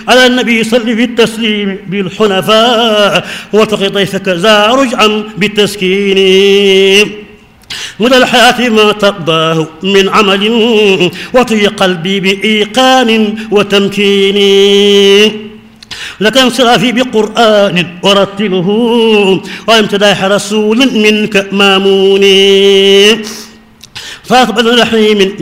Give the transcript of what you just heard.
على النبي صل بالتسليم بالحنفاء وتقي ضيفك ذا رجعا بالتسكين مدى الحياة ما تقضاه من عمل وطي قلبي بإيقان وتمكين لك انصرافي بقرآن ورتله وامتداح رسول منك مامون فاقبل رحيم